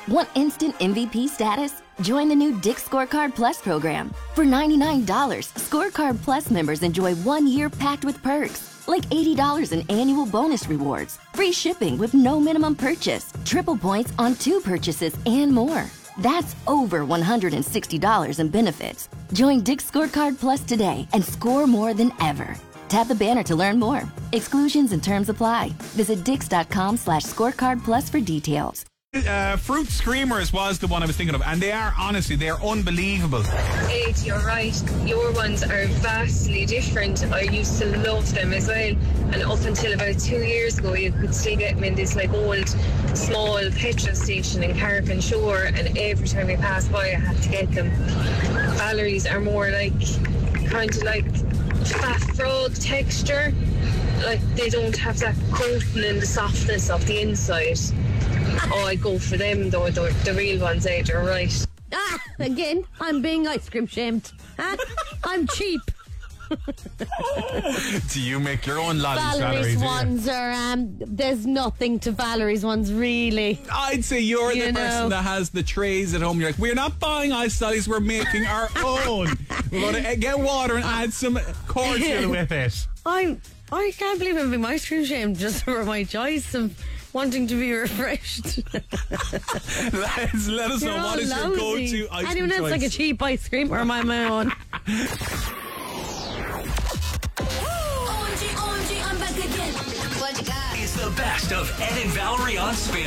Want instant MVP status? Join the new Dick's Scorecard Plus program. For $99, Scorecard Plus members enjoy 1 year packed with perks, like $80 in annual bonus rewards, free shipping with no minimum purchase, triple points on 2 purchases, and more. That's over $160 in benefits. Join Dick's Scorecard Plus today and score more than ever. Tap the banner to learn more. Exclusions and terms apply. Visit dix.com/scorecard plus for details. Fruit Screamers was the one I was thinking of, and they are unbelievable. Ed, you're right. Your ones are vastly different. I used to love them as well, and up until about 2 years ago, you could still get them in this like old, small petrol station in Carrick-on-Shore, and every time I passed by, I had to get them. Valerie's are more like kind of like fat frog texture. Like they don't have that coating and the softness of the inside. Oh, I go for them though, the real ones, Ed, you're right. Again, I'm being ice cream shamed. I'm cheap. Do you make your own lollies, Valerie's Valerie? ones are, there's nothing to Valerie's ones, really. I'd say you're the person that has the trays at home. You're like, we're not buying ice lollies, we're making our own. We're going to get water and add some cordial with it. I can't believe I'm being ice cream shamed just for my choice of wanting to be refreshed. Let us know, what is your go-to ice cream Anyone else choice? like a cheap ice cream, or am I my own? OMG, I'm back again. What you got? It's the best of Ed and Valerie on Spin.